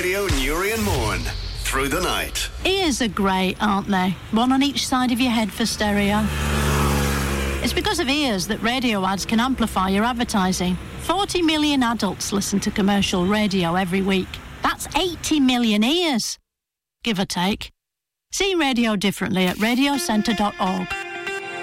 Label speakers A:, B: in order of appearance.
A: Radio Newry and Mourne. Through the night.
B: Ears are great, aren't they? One on each side of your head for stereo. It's because of ears that radio ads can amplify your advertising. 40 million adults listen to commercial radio every week. That's 80 million ears, give or take. See radio differently at radiocentre.org.